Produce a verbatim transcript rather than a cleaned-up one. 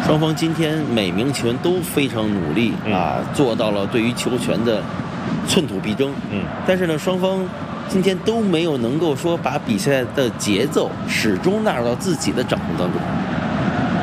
双方今天每名球员都非常努力、嗯、啊，做到了对于球权的寸土必争。 嗯， 但是呢，双方今天都没有能够说把比赛的节奏始终纳入到自己的掌控当中。